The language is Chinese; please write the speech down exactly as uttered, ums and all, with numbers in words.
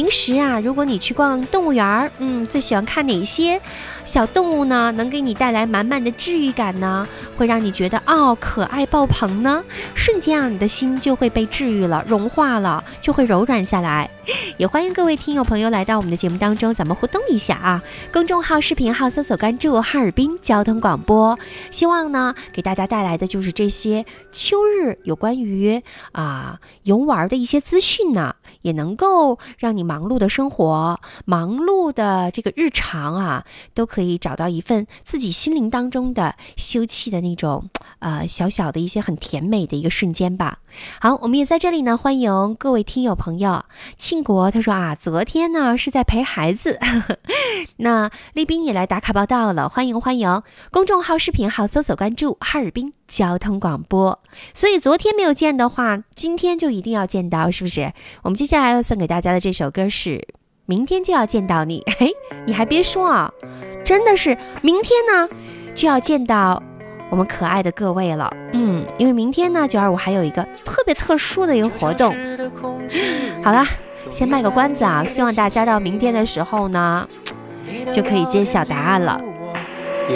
平时啊，如果你去逛动物园，嗯，最喜欢看哪些小动物呢？能给你带来满满的治愈感呢？会让你觉得哦可爱爆棚呢？瞬间啊，你的心就会被治愈了，融化了，就会柔软下来。也欢迎各位听友朋友来到我们的节目当中，咱们互动一下啊！公众号、视频号搜索关注哈尔滨交通广播，希望呢给大家带来的就是这些秋日有关于啊、呃、游玩的一些资讯呢，也能够让你忙碌的生活、忙碌的这个日常啊，都可以找到一份自己心灵当中的休憩的那种呃小小的一些很甜美的一个瞬间吧。好，我们也在这里呢，欢迎各位听友朋友。庆国他说啊，昨天呢是在陪孩子，呵呵，那丽斌也来打卡报道了，欢迎欢迎！公众号、视频号搜索关注哈尔滨交通广播。所以昨天没有见的话，今天就一定要见到，是不是？我们接下来要送给大家的这首歌是明天就要见到你。嘿，你还别说啊，真的是明天呢就要见到我们可爱的各位了。嗯，因为明天呢九二五还有一个特别特殊的一个活动。好啦，先卖个关子啊，希望大家到明天的时候呢就可以揭晓答案了。